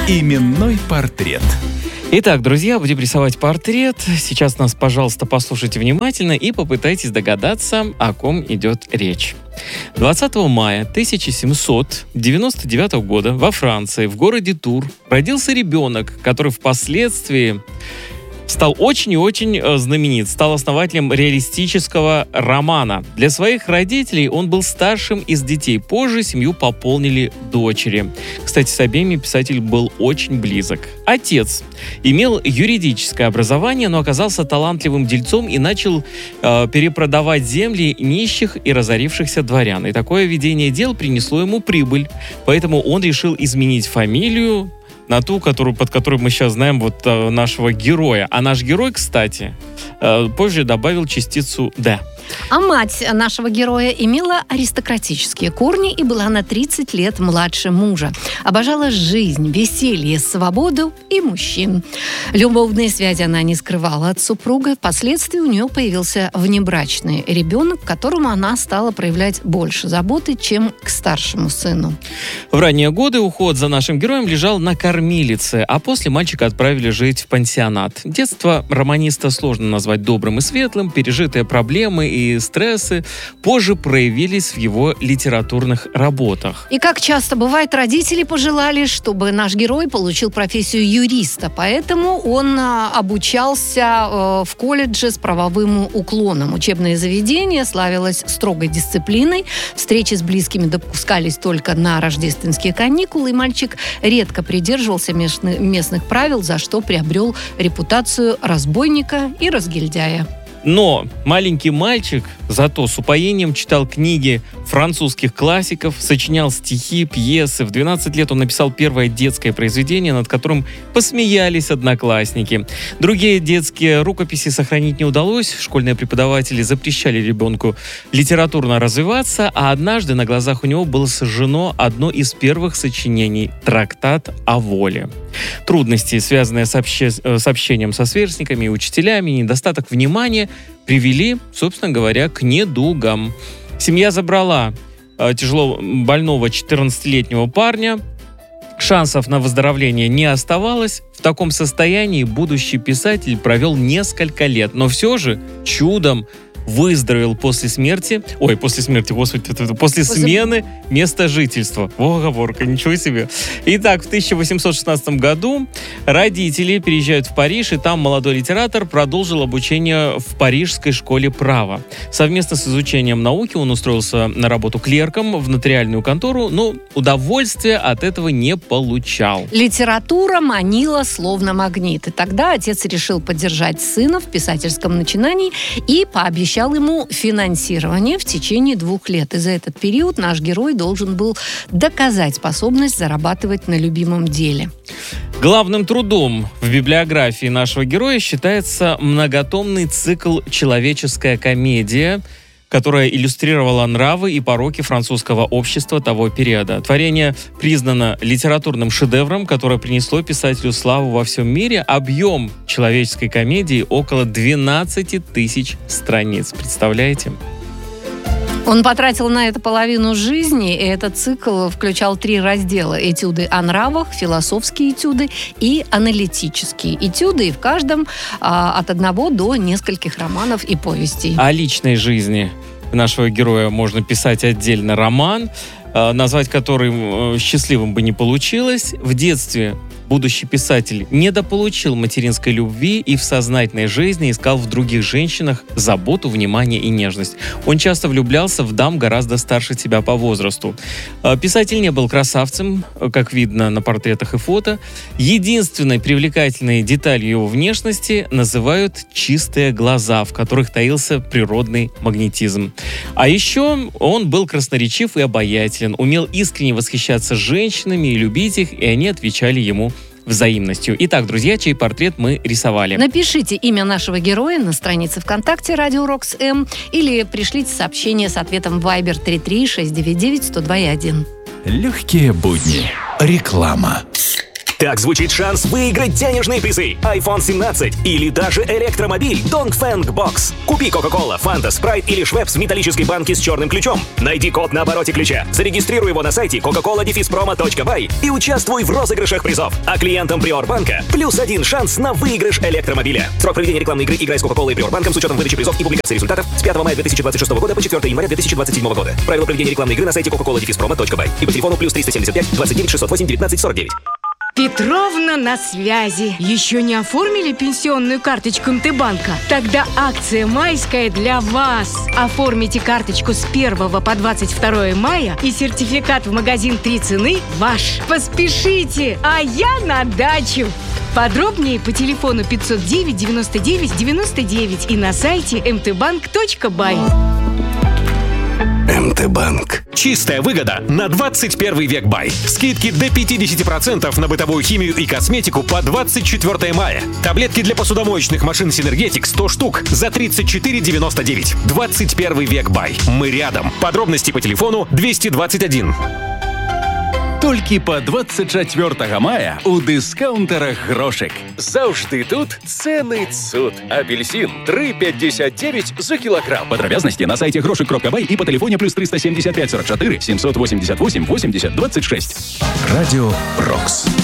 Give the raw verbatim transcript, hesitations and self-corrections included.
Именной портрет. Итак, друзья, будем рисовать портрет. Сейчас нас, пожалуйста, послушайте внимательно и попытайтесь догадаться, о ком идет речь. двадцатого мая тысяча семьсот девяносто девятого года во Франции, в городе Тур, родился ребенок, который впоследствии стал очень и очень знаменит, стал основателем реалистического романа. Для своих родителей он был старшим из детей. Позже семью пополнили дочери. Кстати, с обеими писатель был очень близок. Отец имел юридическое образование, но оказался талантливым дельцом и начал э, перепродавать земли нищих и разорившихся дворян. И такое ведение дел принесло ему прибыль. Поэтому он решил изменить фамилию на ту, которую, под которой мы сейчас знаем вот э, нашего героя. А наш герой, кстати, э, позже добавил частицу «д». А мать нашего героя имела аристократические корни и была на тридцать лет младше мужа. Обожала жизнь, веселье, свободу и мужчин. Любовные связи она не скрывала от супруга. Впоследствии у нее появился внебрачный ребенок, к которому она стала проявлять больше заботы, чем к старшему сыну. В ранние годы уход за нашим героем лежал на кормилице, а после мальчика отправили жить в пансионат. Детство романиста сложно назвать добрым и светлым. Пережитые проблемы и и стрессы позже проявились в его литературных работах. И как часто бывает, родители пожелали, чтобы наш герой получил профессию юриста, поэтому он обучался в колледже с правовым уклоном. Учебное заведение славилось строгой дисциплиной, встречи с близкими допускались только на рождественские каникулы, и мальчик редко придерживался местных правил, за что приобрел репутацию разбойника и разгильдяя. Но маленький мальчик зато с упоением читал книги французских классиков, сочинял стихи, пьесы. В двенадцать лет он написал первое детское произведение, над которым посмеялись одноклассники. Другие детские рукописи сохранить не удалось. Школьные преподаватели запрещали ребенку литературно развиваться, а однажды на глазах у него было сожжено одно из первых сочинений – «Трактат о воле». Трудности, связанные с, обще... с общением со сверстниками и учителями, недостаток внимания привели, собственно говоря, к недугам. Семья забрала э, тяжело больного четырнадцатилетнего парня. Шансов на выздоровление не оставалось. В таком состоянии будущий писатель провел несколько лет, но все же чудом выздоровел после смерти, ой, после смерти, господи, после, после смены места жительства. О, оговорка, ничего себе. Итак, в тысяча восемьсот шестнадцатом году родители переезжают в Париж, и там молодой литератор продолжил обучение в Парижской школе права. Совместно с изучением науки он устроился на работу клерком в нотариальную контору, но удовольствия от этого не получал. Литература манила словно магнит, и тогда отец решил поддержать сына в писательском начинании и пообещал обещал ему финансирование в течение двух лет. И за этот период наш герой должен был доказать способность зарабатывать на любимом деле. Главным трудом в библиографии нашего героя считается многотомный цикл «Человеческая комедия», которая иллюстрировала нравы и пороки французского общества того периода. Творение признано литературным шедевром, которое принесло писателю славу во всем мире. Объем «Человеческой комедии» около двенадцать тысяч страниц. Представляете? Он потратил на это половину жизни, и этот цикл включал три раздела: этюды о нравах, философские этюды и аналитические этюды, и в каждом а, от одного до нескольких романов и повестей. О личной жизни нашего героя можно писать отдельно роман, а, назвать который счастливым бы не получилось. В детстве будущий писатель недополучил материнской любви и в сознательной жизни искал в других женщинах заботу, внимание и нежность. Он часто влюблялся в дам гораздо старше себя по возрасту. Писатель не был красавцем, как видно на портретах и фото. Единственной привлекательной деталью его внешности называют чистые глаза, в которых таился природный магнетизм. А еще он был красноречив и обаятелен, умел искренне восхищаться женщинами и любить их, и они отвечали ему взаимностью. Итак, друзья, чей портрет мы рисовали? Напишите имя нашего героя на странице ВКонтакте Радио Рокс М или пришлите сообщение с ответом в Viber три три шесть девять девять сто два один. Легкие будни. Реклама. Так звучит шанс выиграть денежные призы: айфон семнадцать или даже электромобиль Dongfeng Box. Купи Coca-Cola, Fanta, Sprite или Schweppes в металлической банке с черным ключом. Найди код на обороте ключа, зарегистрируй его на сайте кока кола дефис промо точка бай и участвуй в розыгрышах призов. А клиентам Приорбанка плюс один шанс на выигрыш электромобиля. Срок проведения рекламной игры «Играй с Coca-Cola» и Приорбанком с учетом выдачи призов и публикации результатов с пятого мая две тысячи двадцать шестого года по четвёртого января две тысячи двадцать седьмого года. Правила проведения рекламной игры на сайте кока кола дефис промо точка бай и по телефону плюс триста семьдесят пять двадцать девять шестьсот восемь девятнадцать сорок девять. Петровна на связи. Еще не оформили пенсионную карточку МТБанка? Тогда акция майская для вас. Оформите карточку с первого по двадцать второе мая, и сертификат в магазин «Три цены» ваш. Поспешите, а я на дачу. Подробнее по телефону пятьсот девять девяносто девять девяносто девять и на сайте эм тэ банк точка бай. МТБанк. Чистая выгода на двадцать первый век бай. Скидки до пятьдесят процентов на бытовую химию и косметику по двадцать четвёртое мая. Таблетки для посудомоечных машин Синергетик сто штук за тридцать четыре девяносто девять. двадцать первый век бай. Мы рядом. Подробности по телефону двести двадцать один. Толькі па двадцять чацвёртага мая у дыскаунтарах грошек. Заўжды тут цэны цуд. Апельсин три пятьдесят девять за килограмм. Падрабязнасці на сайце грошек кропка бай і па тэлефоне плюс триста семьдесят пять сорок четыре семьсот восемьдесят восемь восемьдесят двадцать шесть. Радио Рокс.